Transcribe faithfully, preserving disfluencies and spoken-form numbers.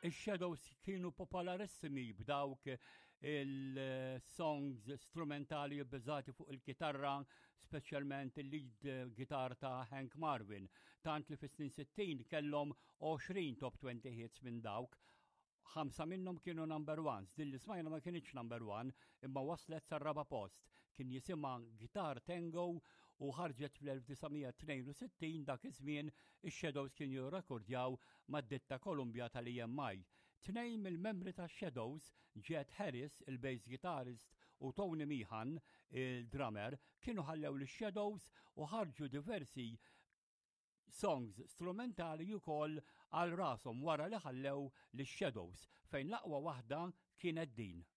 il-Shadows kienu popolarissimi b'dawk il-songs strumentali bbażati fuq il-kitarra, speċjalment il-lead gitar ta' Hank Marvin. Tant li fis-snin sittin kellhom għoxrin top twenty hits minn dawk. Ħamsa minnhom kienu number ones. Din li smajna ma kienx number one, imma waslet sar-raba post. Kien jisimha Guitar Tango u ħarġet fl-1962 dak iż-żmien ix-Shadows kienu jirrekordjaw mad-ditta Columbia tal-E M I. Tnejn mill-membri tax-Shadows, Jet Harris, il-bass guitarist, u Tony Meehan, il-drummer, kienu ħallew lix-Shadows u ħarġu diversi songs strumentali wkoll għal rashom wara li ħallew lix-Shadows fejn l-aqwa waħda kienet din.